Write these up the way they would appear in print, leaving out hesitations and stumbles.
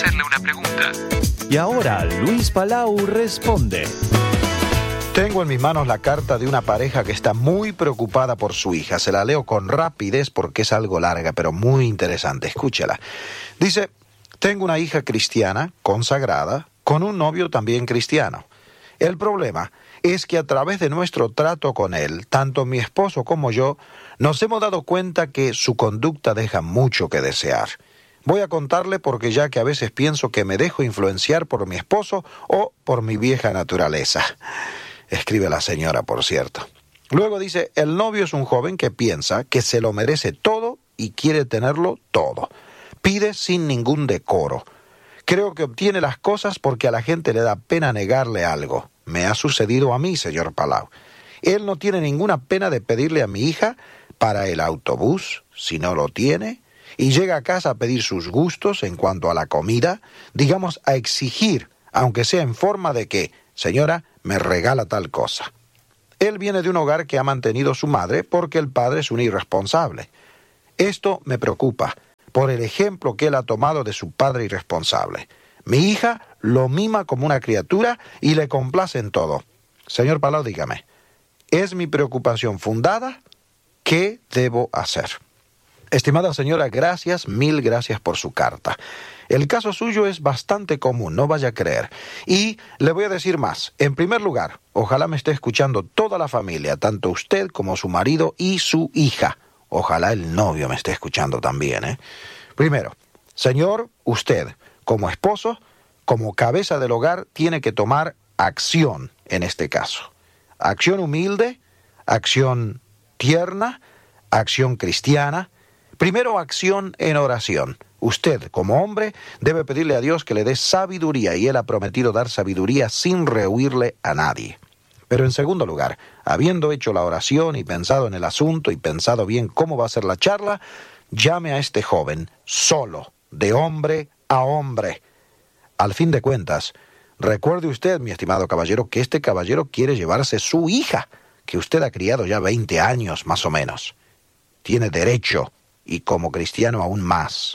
hacerle una pregunta. Y ahora Luis Palau responde. Tengo en mis manos la carta de una pareja que está muy preocupada por su hija. Se la leo con rapidez porque es algo larga, pero muy interesante. Escúchela. Dice, tengo una hija cristiana, consagrada, con un novio también cristiano. El problema es que a través de nuestro trato con él, tanto mi esposo como yo, nos hemos dado cuenta que su conducta deja mucho que desear. Voy a contarle porque ya que a veces pienso que me dejo influenciar por mi esposo o por mi vieja naturaleza. Escribe la señora, por cierto. Luego dice, el novio es un joven que piensa que se lo merece todo y quiere tenerlo todo. Pide sin ningún decoro. Creo que obtiene las cosas porque a la gente le da pena negarle algo. Me ha sucedido a mí, señor Palau. Él no tiene ninguna pena de pedirle a mi hija para el autobús, si no lo tiene, y llega a casa a pedir sus gustos en cuanto a la comida, digamos, a exigir, aunque sea en forma de que, señora, me regala tal cosa. Él viene de un hogar que ha mantenido su madre porque el padre es un irresponsable. Esto me preocupa por el ejemplo que él ha tomado de su padre irresponsable. Mi hija lo mima como una criatura y le complace en todo. Señor Palau, dígame, ¿es mi preocupación fundada? ¿Qué debo hacer? Estimada señora, gracias, mil gracias por su carta. El caso suyo es bastante común, no vaya a creer. Y le voy a decir más. En primer lugar, ojalá me esté escuchando toda la familia, tanto usted como su marido y su hija. Ojalá el novio me esté escuchando también, ¿eh? Primero, señor, usted, como esposo, como cabeza del hogar, tiene que tomar acción en este caso. Acción humilde, acción tierna, acción cristiana. Primero, acción en oración. Usted, como hombre, debe pedirle a Dios que le dé sabiduría, y Él ha prometido dar sabiduría sin rehuirle a nadie. Pero en segundo lugar, habiendo hecho la oración y pensado en el asunto y pensado bien cómo va a ser la charla, llame a este joven solo, de hombre a hombre. Al fin de cuentas, recuerde usted, mi estimado caballero, que este caballero quiere llevarse su hija, que usted ha criado ya 20 años más o menos. Tiene derecho, y como cristiano aún más.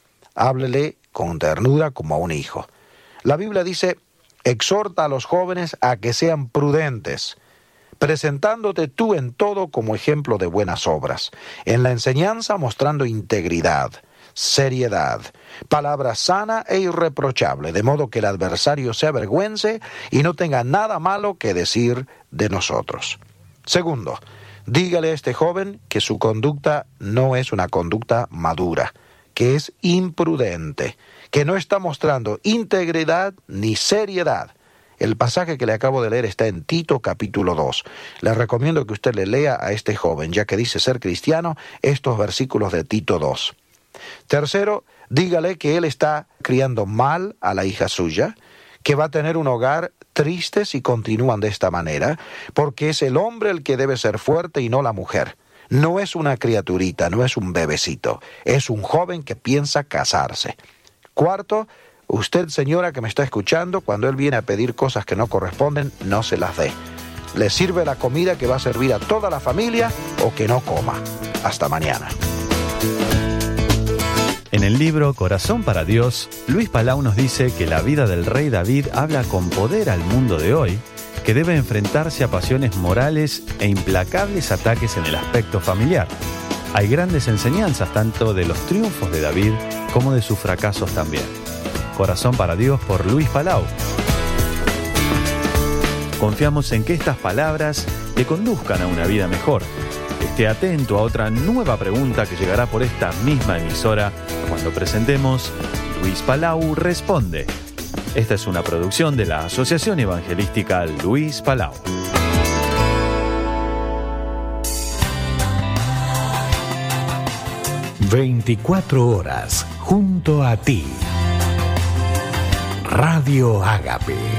Háblele con ternura como a un hijo. La Biblia dice, exhorta a los jóvenes a que sean prudentes, presentándote tú en todo como ejemplo de buenas obras, en la enseñanza mostrando integridad, seriedad, palabra sana e irreprochable, de modo que el adversario se avergüence y no tenga nada malo que decir de nosotros. Segundo, dígale a este joven que su conducta no es una conducta madura, que es imprudente, que no está mostrando integridad ni seriedad. El pasaje que le acabo de leer está en Tito capítulo 2. Le recomiendo que usted le lea a este joven, ya que dice ser cristiano, estos versículos de Tito 2. Tercero, dígale que él está criando mal a la hija suya, que va a tener un hogar triste si continúan de esta manera, porque es el hombre el que debe ser fuerte y no la mujer. No es una criaturita, no es un bebecito, es un joven que piensa casarse. Cuarto, usted, señora que me está escuchando, cuando él viene a pedir cosas que no corresponden, no se las dé. Le sirve la comida que va a servir a toda la familia o que no coma. Hasta mañana. En el libro Corazón para Dios, Luis Palau nos dice que la vida del rey David habla con poder al mundo de hoy, que debe enfrentarse a pasiones morales e implacables ataques en el aspecto familiar. Hay grandes enseñanzas tanto de los triunfos de David como de sus fracasos también. Corazón para Dios por Luis Palau. Confiamos en que estas palabras le conduzcan a una vida mejor. Esté atento a otra nueva pregunta que llegará por esta misma emisora cuando presentemos Luis Palau Responde. Esta es una producción de la Asociación Evangelística Luis Palau. ...24 horas junto a ti. Radio Ágape.